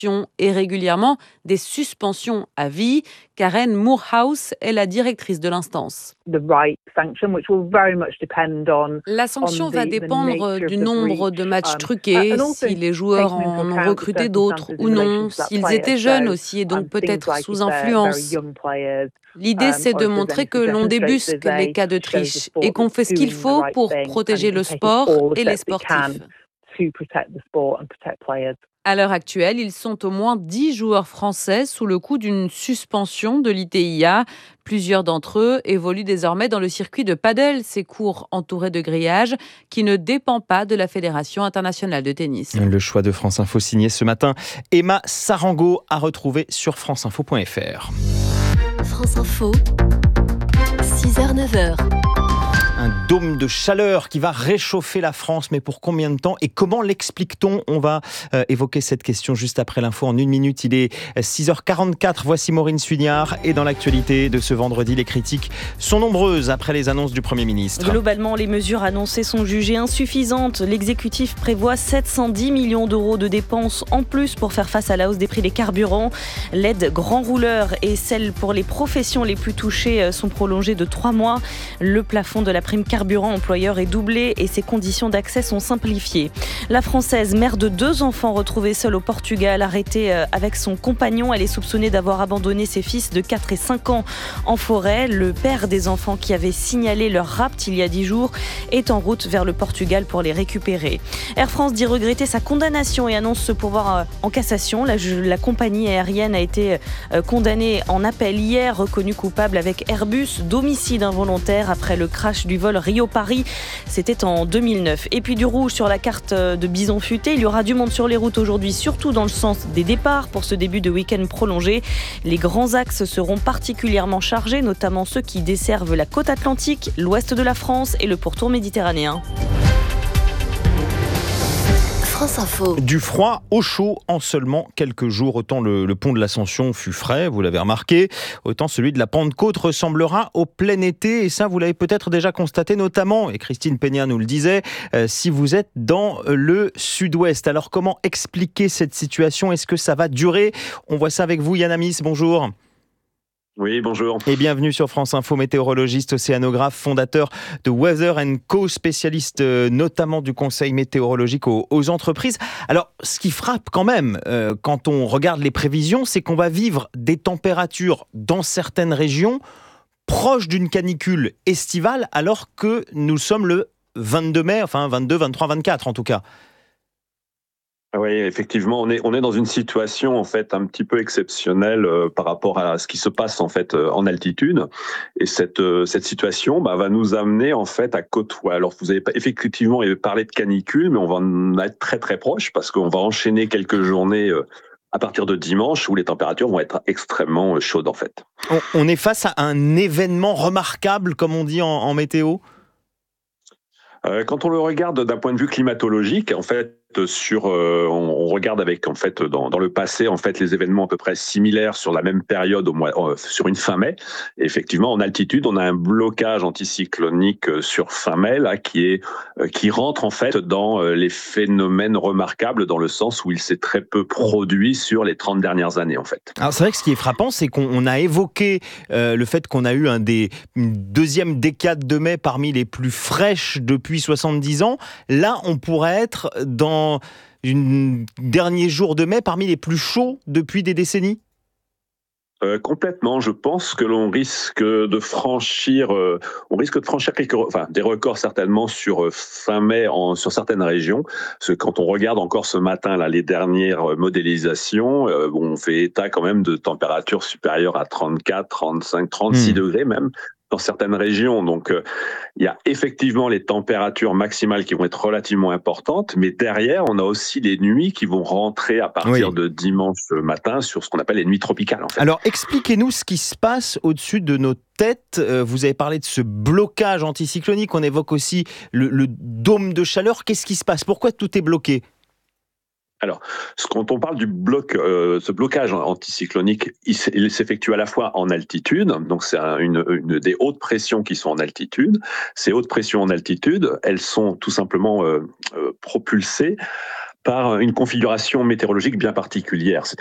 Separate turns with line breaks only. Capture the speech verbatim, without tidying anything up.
et régulièrement des suspensions à vie. Karen Moorhouse est la directrice de l'instance. La sanction va dépendre du nombre de matchs truqués, si les joueurs en ont recruté d'autres ou non, s'ils étaient jeunes aussi et donc peut-être sous influence. L'idée, c'est de montrer que l'on débusque les cas de triche et qu'on fait ce qu'il faut pour protéger le sport et les sportifs. À l'heure actuelle, ils sont au moins dix joueurs français sous le coup d'une suspension de l'I T I A. Plusieurs d'entre eux évoluent désormais dans le circuit de paddle, ces cours entourés de grillages qui ne dépend pas de la Fédération internationale de tennis.
Le choix de France Info signé ce matin. Emma Sarango à retrouver sur franceinfo point f r.
France Info, six heures neuf heures.
Un dôme de chaleur qui va réchauffer la France, mais pour combien de temps et comment l'explique-t-on? On va euh, évoquer cette question juste après l'info en une minute. Il est six heures quarante-quatre, voici Maureen Suignard. Et dans l'actualité de ce vendredi, les critiques sont nombreuses après les annonces du Premier ministre.
Globalement, les mesures annoncées sont jugées insuffisantes. L'exécutif prévoit sept cent dix millions d'euros de dépenses en plus pour faire face à la hausse des prix des carburants. L'aide grand rouleur et celle pour les professions les plus touchées sont prolongées de trois mois. Le plafond de la prime carburant employeur est doublé et ses conditions d'accès sont simplifiées. La Française, mère de deux enfants retrouvée seule au Portugal, arrêtée avec son compagnon, elle est soupçonnée d'avoir abandonné ses fils de quatre et cinq ans en forêt. Le père des enfants qui avait signalé leur rapt il y a dix jours est en route vers le Portugal pour les récupérer. Air France dit regretter sa condamnation et annonce se pourvoir en cassation. La, la compagnie aérienne a été condamnée en appel hier, reconnue coupable avec Airbus d'homicide involontaire après le crash du vol Rio-Paris, c'était en deux mille neuf. Et puis du rouge sur la carte de Bison Futé, il y aura du monde sur les routes aujourd'hui, surtout dans le sens des départs pour ce début de week-end prolongé. Les grands axes seront particulièrement chargés, notamment ceux qui desservent la côte atlantique, l'ouest de la France et le pourtour méditerranéen.
France Info.
Du froid au chaud en seulement quelques jours. Autant le, le pont de l'Ascension fut frais, vous l'avez remarqué, autant celui de la Pentecôte ressemblera au plein été. Et ça, vous l'avez peut-être déjà constaté, notamment, et Christine Peña nous le disait, euh, si vous êtes dans le sud-ouest. Alors, comment expliquer cette situation? Est-ce que ça va durer? On voit ça avec vous, Yann Amis, bonjour.
Oui, bonjour.
Et bienvenue sur France Info, météorologiste, océanographe, fondateur de Weather and Co, spécialiste euh, notamment du conseil météorologique aux, aux entreprises. Alors, ce qui frappe quand même, euh, quand on regarde les prévisions, c'est qu'on va vivre des températures dans certaines régions proches d'une canicule estivale, alors que nous sommes le vingt-deux mai, enfin vingt-deux, vingt-trois, vingt-quatre en tout cas.
Oui, effectivement, on est on est dans une situation en fait un petit peu exceptionnelle euh, par rapport à ce qui se passe en fait euh, en altitude, et cette euh, cette situation bah, va nous amener en fait à côtoyer. Alors vous avez effectivement parlé de canicule, mais on va en être très très proche parce qu'on va enchaîner quelques journées euh, à partir de dimanche où les températures vont être extrêmement chaudes en fait.
On, on est face à un événement remarquable, comme on dit en, en météo.
Euh, quand on le regarde d'un point de vue climatologique, en fait, sur, euh, on, on regarde avec en fait dans, dans le passé en fait les événements à peu près similaires sur la même période au mois, euh, sur une fin mai. Et effectivement, en altitude, on a un blocage anticyclonique sur fin mai là qui est euh, qui rentre en fait dans euh, les phénomènes remarquables dans le sens où il s'est très peu produit sur les trente dernières années en fait.
Alors c'est vrai que ce qui est frappant, c'est qu'on a évoqué euh, le fait qu'on a eu un des une deuxième décade de mai parmi les plus fraîches depuis soixante-dix ans. Là, on pourrait être dans un dernier jour de mai parmi les plus chauds depuis des décennies.
Euh, complètement. Je pense que l'on risque de franchir, euh, on risque de franchir quelques, enfin, des records certainement sur euh, fin mai en, sur certaines régions. Parce que quand on regarde encore ce matin là les dernières modélisations, euh, on fait état quand même de températures supérieures à trente-quatre, trente-cinq, trente-six mmh. degrés même dans certaines régions. Donc, euh, il y a effectivement les températures maximales qui vont être relativement importantes, mais derrière, on a aussi les nuits qui vont rentrer à partir oui. de dimanche matin sur ce qu'on appelle les nuits tropicales. En fait.
Alors, expliquez-nous ce qui se passe au-dessus de nos têtes. Euh, vous avez parlé de ce blocage anticyclonique. On évoque aussi le, le dôme de chaleur. Qu'est-ce qui se passe? Pourquoi tout est bloqué?
Alors, quand on parle du bloc, euh, ce blocage anticyclonique, il, il s'effectue à la fois en altitude, donc c'est un, une, une des hautes pressions qui sont en altitude. Ces hautes pressions en altitude, elles sont tout simplement euh, euh, propulsées par une configuration météorologique bien particulière.